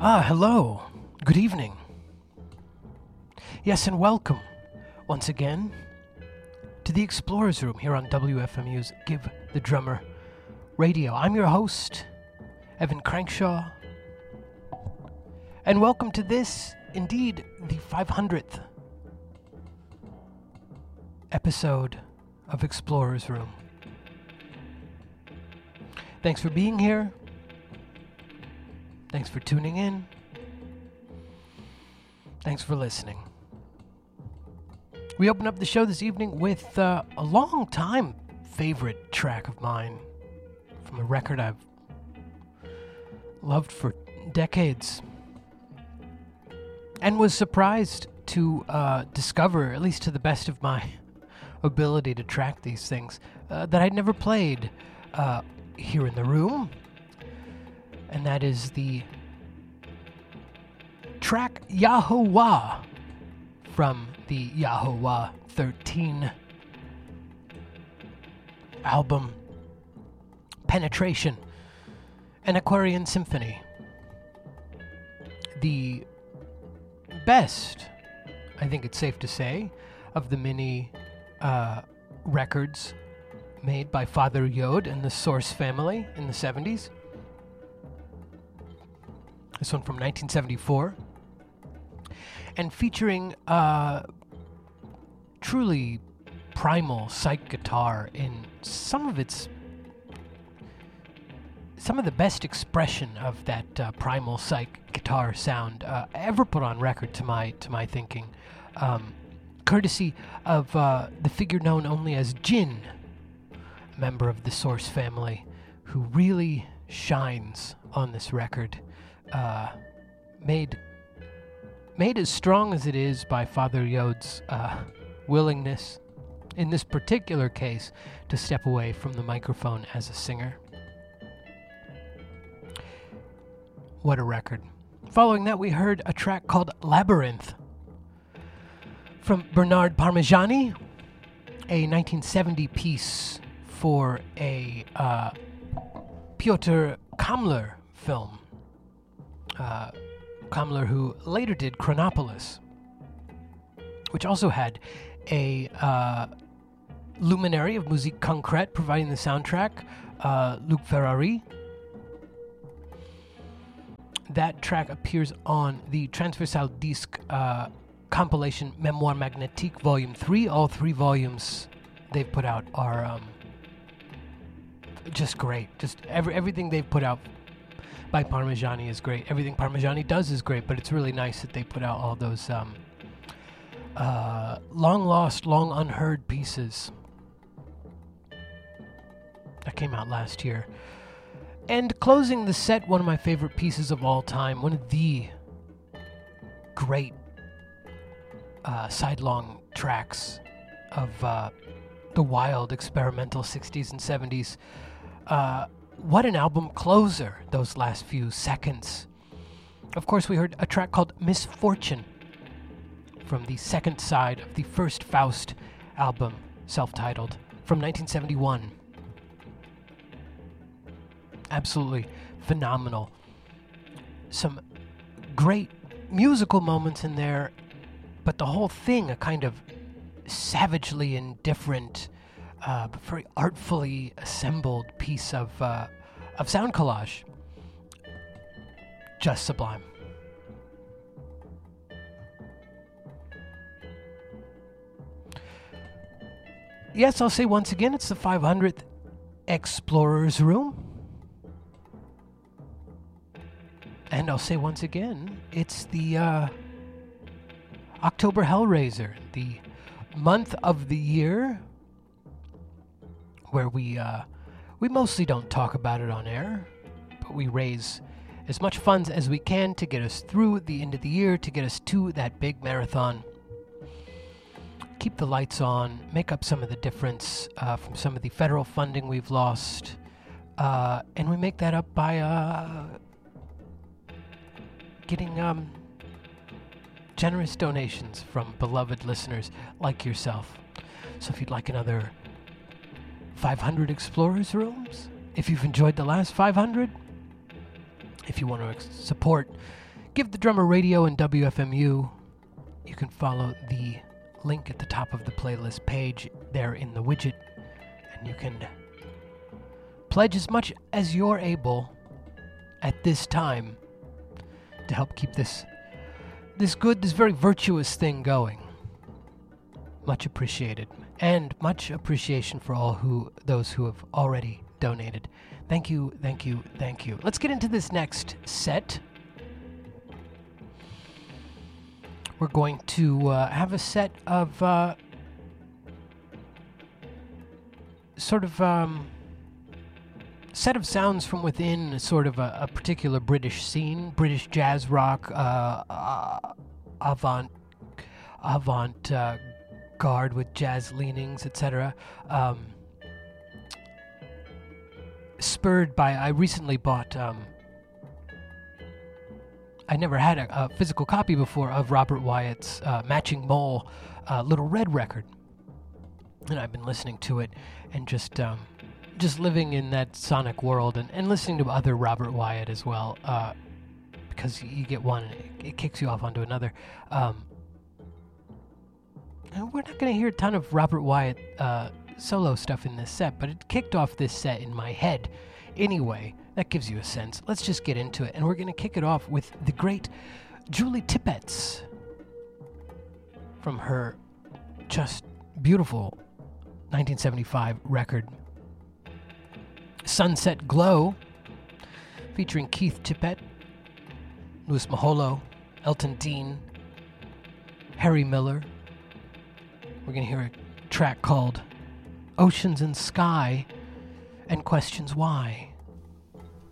Hello. Good evening. Yes, and welcome once again to the Explorers Room here on WFMU's Give the Drummer Radio. I'm your host, Evan Crankshaw, and welcome to this, indeed, the 500th episode of Explorers Room. Thanks for being here. Thanks for tuning in. Thanks for listening. We open up the show this evening with a long-time favorite track of mine from a record I've loved for decades and was surprised to discover, at least to the best of my ability to track these things, that I'd never played here in the room. And that is the track Yahowah from the Yahowah 13 album Penetration, an Aquarian Symphony. The best, I think it's safe to say, of the many records made by Father Yod and the Source family in the 70s. This one from 1974. And featuring truly primal psych guitar in some of the best expression of that primal psych guitar sound ever put on record, to my thinking, courtesy of the figure known only as Jin, a member of the Source family, who really shines on this record. Made as strong as it is by Father Yod's willingness, in this particular case, to step away from the microphone as a singer. What a record. Following that, we heard a track called Labyrinth from Bernard Parmigiani, a 1970 piece for a Piotr Kamler film. Kamler, who later did Chronopolis, which also had a luminary of Musique Concrète providing the soundtrack, Luc Ferrari. That track appears on the Transversal Disc compilation Mémoire Magnétique Volume 3. All three volumes they've put out are just great. Just everything they've put out by Parmigiani is great. Everything Parmigiani does is great, but it's really nice that they put out all those long lost, long unheard pieces that came out last year. And closing the set, one of my favorite pieces of all time, one of the great sidelong tracks of the wild experimental 60s and 70s. What an album closer, those last few seconds. Of course, we heard a track called Misfortune from the second side of the first Faust album, self-titled, from 1971. Absolutely phenomenal. Some great musical moments in there, but the whole thing a kind of savagely indifferent, but very artfully assembled piece of sound collage. Just sublime. Yes, I'll say once again, it's the 500th Explorers Room. And I'll say once again, it's the October Hellraiser, the month of the year where we mostly don't talk about it on air, but we raise as much funds as we can to get us through the end of the year, to get us to that big marathon. Keep the lights on, make up some of the difference from some of the federal funding we've lost, and we make that up by getting generous donations from beloved listeners like yourself. So if you'd like another 500 Explorers Rooms, if you've enjoyed the last 500, if you want to support Give the Drummer Radio and WFMU. You can follow the link at the top of the playlist page there in the widget, and you can pledge as much as you're able at this time to help keep this very virtuous thing going. Much appreciated, and much appreciation for those who have already donated. Thank you, thank you, thank you. Let's get into this next set. We're going to have a set of set of sounds from within sort of a particular British scene, British jazz rock, avant-garde with jazz leanings, etc. Spurred by, I recently bought, I never had a physical copy before of Robert Wyatt's Matching Mole Little Red record. And I've been listening to it and just living in that sonic world and listening to other Robert Wyatt as well, because you get one and it kicks you off onto another. And we're not going to hear a ton of Robert Wyatt solo stuff in this set, but it kicked off this set in my head. Anyway, that gives you a sense. Let's just get into it, and we're going to kick it off with the great Julie Tippett from her just beautiful 1975 record Sunset Glow, featuring Keith Tippett, Louis Maholo, Elton Dean, Harry Miller. We're going to hear a track called Oceans and Sky and Questions Why.